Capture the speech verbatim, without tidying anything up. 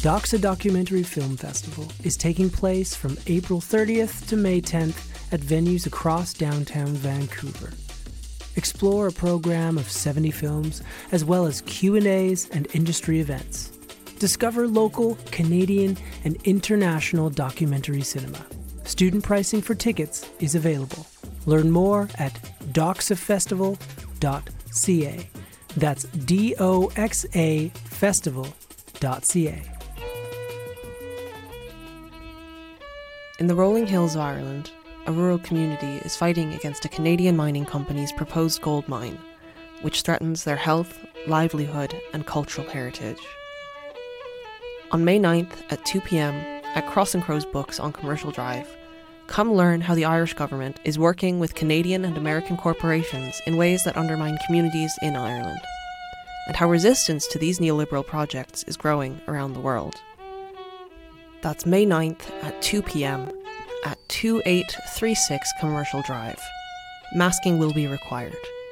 Doxa Documentary Film Festival is taking place from April thirtieth to May tenth at venues across downtown Vancouver. Explore a program of seventy films, as well as Q and A's and industry events. Discover local, Canadian, and international documentary cinema. Student pricing for tickets is available. Learn more at doxa festival dot c a. That's D O X A festival dot c a. In the rolling hills of Ireland, a rural community is fighting against a Canadian mining company's proposed gold mine, which threatens their health, livelihood, and cultural heritage. On May ninth at two p.m. at Cross and Crows Books on Commercial Drive, come learn how the Irish government is working with Canadian and American corporations in ways that undermine communities in Ireland, and how resistance to these neoliberal projects is growing around the world. That's May ninth at two p.m. at two eight three six Commercial Drive. Masking will be required.